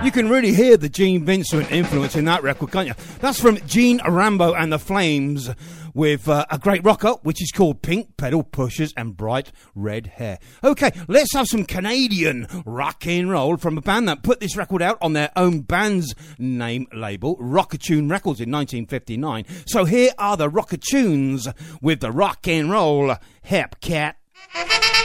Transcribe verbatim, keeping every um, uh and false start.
You can really hear the Gene Vincent influence in that record, can't you? That's from Gene Rambo and the Flames with uh, a great rocker, which is called Pink Pedal Pushers and Bright Red Hair. Okay, let's have some Canadian rock and roll from a band that put this record out on their own band's name label, Rockatune Records, in nineteen fifty-nine. So here are the Rockatunes with the rock and roll Hep Cat.